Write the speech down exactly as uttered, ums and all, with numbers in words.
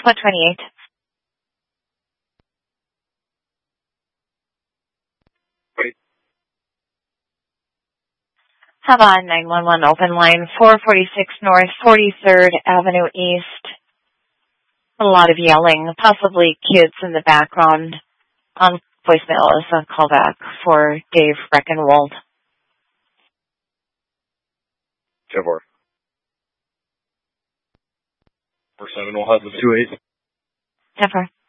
one twenty-eight. Wait. Have a nine one one open line, four forty-six North forty-third Avenue East. A lot of yelling, possibly kids in the background. On voicemail is a callback for Dave Reckenwald. ten four. four seven will have the two eight. ten four.